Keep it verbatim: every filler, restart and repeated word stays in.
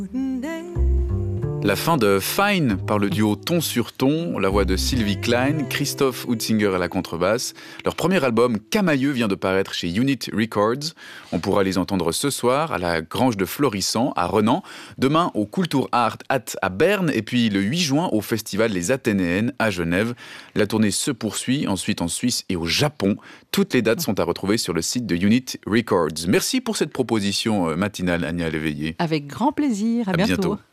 La fin de Fine par le duo Ton sur Ton, la voix de Sylvie Klein, Christophe Hutzinger à la contrebasse. Leur premier album, Camailleux, vient de paraître chez Unit Records. On pourra les entendre ce soir à la Grange de Florissant, à Renan, demain au Kultur Art At à Berne, et puis le huit juin au festival Les Athénéennes à Genève. La tournée se poursuit, ensuite en Suisse et au Japon. Toutes les dates sont à retrouver sur le site de Unit Records. Merci pour cette proposition matinale, Ania Léveillé. Avec grand plaisir, à, à bientôt. bientôt.